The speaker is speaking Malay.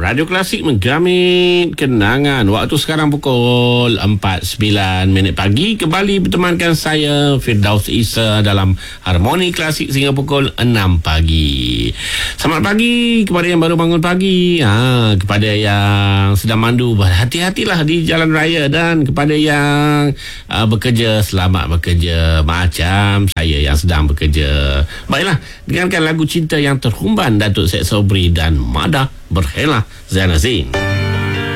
Radio Klasik menggamit kenangan. Waktu sekarang pukul 4.09 pagi. Kembali bertemankan saya, Firdaus Isa, dalam Harmoni Klasik sehingga pukul 6 pagi. Selamat pagi kepada yang baru bangun pagi. Kepada yang sedang mandu, berhati-hatilah di jalan raya. Dan kepada yang bekerja, selamat bekerja. Macam saya yang sedang bekerja. Baiklah, dengarkan lagu cinta yang terhumban Datuk Syed Sobri dan Mada Berhela Zainazin.